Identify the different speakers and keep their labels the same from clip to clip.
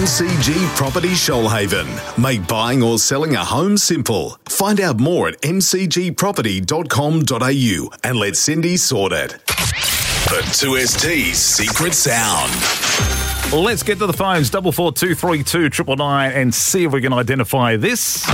Speaker 1: MCG Property Shoalhaven. Make buying or selling a home simple. Find out more at mcgproperty.com.au and let Cindy sort it. The 2ST's Secret Sound.
Speaker 2: Let's get to the phones, 4423 999, and see if we can identify this.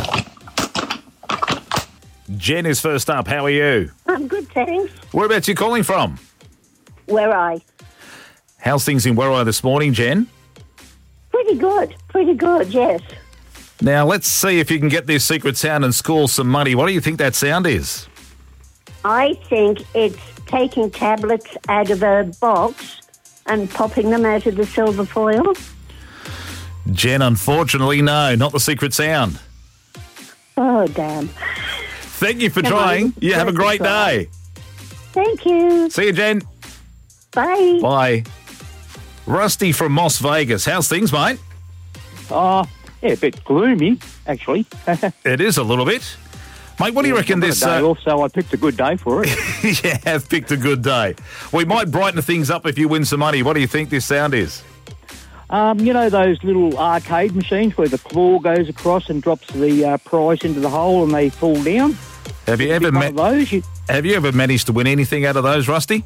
Speaker 2: Jen is first up. How are you?
Speaker 3: I'm good, thanks.
Speaker 2: Whereabouts are you calling from?
Speaker 3: Where
Speaker 2: How's things in Werri this morning, Jen?
Speaker 3: Pretty good, yes.
Speaker 2: Now, let's see if you can get this secret sound and score some money. What do you think that sound is?
Speaker 3: I think it's taking tablets out of a box and popping them out of the silver foil.
Speaker 2: Jen, unfortunately, no, not the secret sound.
Speaker 3: Oh, damn.
Speaker 2: Thank you for trying. You have a great day.
Speaker 3: Thank you.
Speaker 2: See you, Jen.
Speaker 3: Bye.
Speaker 2: Bye. Rusty from Las Vegas. How's things, mate?
Speaker 4: Yeah, a bit gloomy, actually.
Speaker 2: It is a little bit. Mate, what do you reckon this...
Speaker 4: day off, so I picked a good day for it.
Speaker 2: You have picked a good day. We might brighten things up if you win some money. What do you think this sound is?
Speaker 4: You know those little arcade machines where the claw goes across and drops the prize into the hole and they fall down?
Speaker 2: Have you ever Have you ever managed to win anything out of those, Rusty?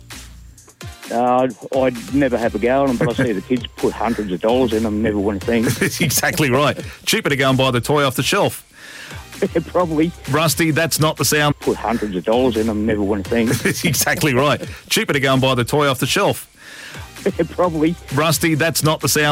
Speaker 4: I'd never have a go at them, but I see the kids put hundreds of dollars in them, never win a thing.
Speaker 2: That's exactly right. Cheaper to go and buy the toy off the shelf.
Speaker 4: Probably.
Speaker 2: Rusty, that's not the sound.
Speaker 4: Put hundreds of dollars in them, never win a thing.
Speaker 2: That's exactly right. Cheaper to go and buy the toy off the shelf.
Speaker 4: Probably.
Speaker 2: Rusty, that's not the sound.